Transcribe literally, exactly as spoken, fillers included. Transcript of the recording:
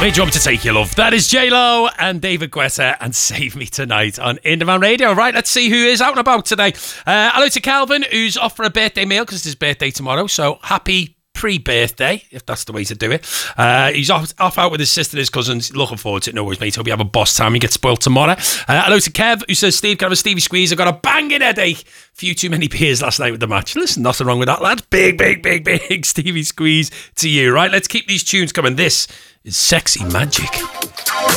Where do you want me to take you, love? That is J-Lo and David Guetta and Save Me Tonight on Indie Radio. Right, let's see who is out and about today. Uh, hello to Calvin, who's off for a birthday meal because it's his birthday tomorrow. So happy pre-birthday, if that's the way to do it. Uh, he's off, off out with his sister and his cousins. Looking forward to it. No worries, mate. Hope you have a boss time. You get spoiled tomorrow. Uh, hello to Kev, who says, Steve, can I have a Stevie Squeeze? I got a banging headache. Few too many beers last night with the match. Listen, nothing wrong with that, lad. Big, big, big, big Stevie Squeeze to you. Right, let's keep these tunes coming. This is Sexy Magic.